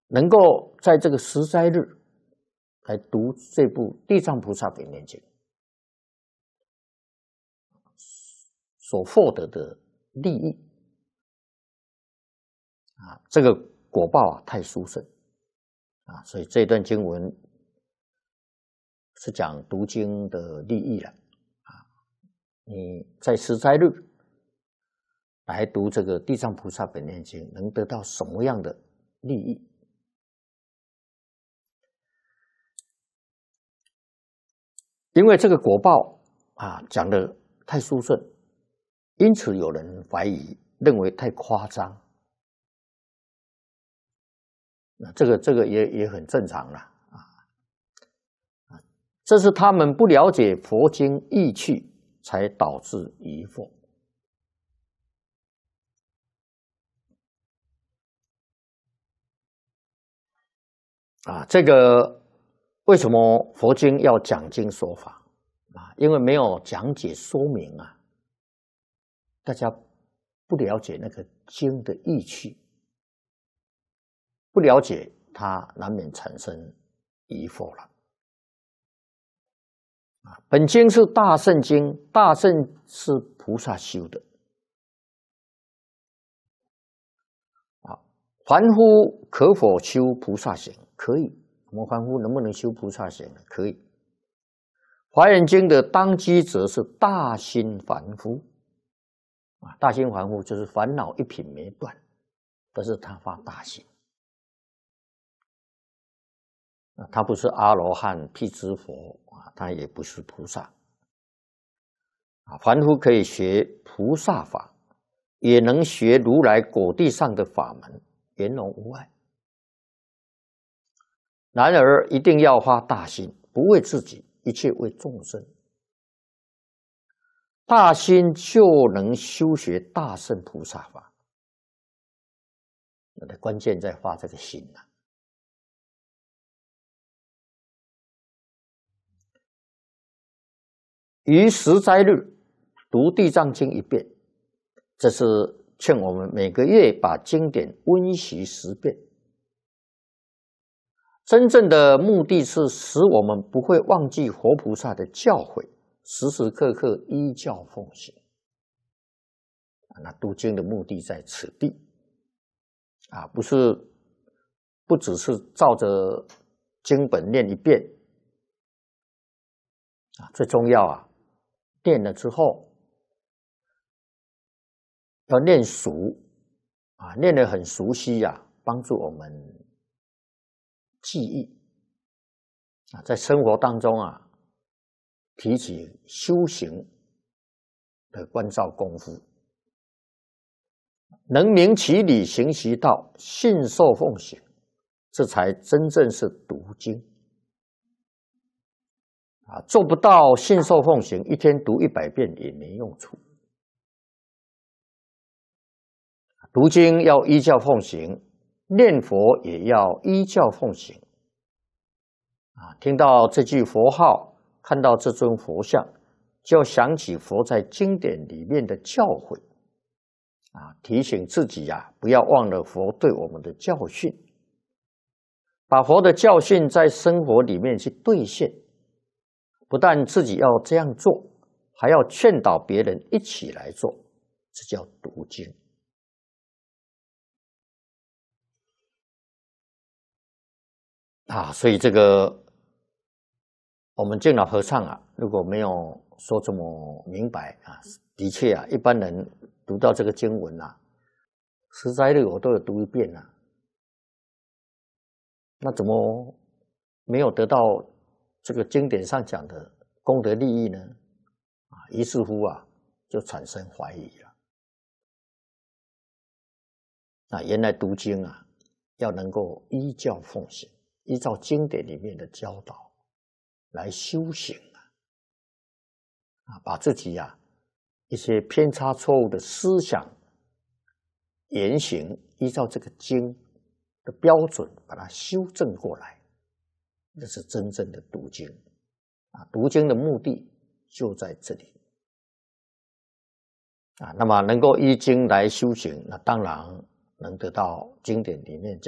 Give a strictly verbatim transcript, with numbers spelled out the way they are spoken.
能够在这个十斋日来读这部《地藏菩萨本愿经》，所获得的利益啊，这个果报啊太殊胜啊，所以这段经文是讲读经的利益了啊。你在十斋日来读这个《地藏菩萨本愿经》，能得到什么样的利益？因为这个果报啊讲的太殊胜，因此有人怀疑，认为太夸张。那这个这个也也很正常了啊，这是他们不了解佛经义趣，才导致疑惑。啊，这个为什么佛经要讲经说法啊？因为没有讲解说明啊，大家不了解那个经的义趣，不了解它，难免产生疑惑了。啊，本经是大乘经，大乘是菩萨修的。啊，凡夫可否修菩萨行？可以。我们凡夫能不能修菩萨行呢？可以。华严经的当机者是大心凡夫。啊，大心凡夫就是烦恼一品没断，但是他发大心。啊，他不是阿罗汉、辟支佛啊，他也不是菩萨。啊，凡夫可以学菩萨法，也能学如来果地上的法门，圆融无碍。然而，一定要发大心，不为自己，一切为众生。大心就能修学大乘菩萨法。那的关键在发这个心呐、啊。于十斋日读地藏经一遍，这是劝我们每个月把经典温习十遍。真正的目的是使我们不会忘记活菩萨的教诲，时时刻刻依教奉行。那读经的目的在此地啊，不是不只是照着经本念一遍啊，最重要啊，念了之后要念熟啊，念得很熟悉呀、啊，帮助我们记忆啊，在生活当中啊，提起修行的关照功夫，能明其理，行其道，信受奉行，这才真正是读经啊！做不到信受奉行，一天读一百遍也没用处。读经要依教奉行，念佛也要依教奉行。啊，听到这句佛号，看到这尊佛像，就要想起佛在经典里面的教诲，啊，提醒自己呀、啊，不要忘了佛对我们的教训，把佛的教训在生活里面去兑现。不但自己要这样做，还要劝导别人一起来做，这叫读经。啊，所以这个我们净老和尚啊，如果没有说这么明白啊，的确啊，一般人读到这个经文啊，十斋日我都有读一遍啊，那怎么没有得到这个经典上讲的功德利益呢？啊，于是乎啊，就产生怀疑了。啊，原来读经啊，要能够依教奉行，依照经典里面的教导来修行啊，啊，把自己啊一些偏差错误的思想言行，依照这个经的标准把它修正过来，这是真正的读经啊！读经的目的就在这里啊。那么能够依经来修行，那当然能得到经典里面讲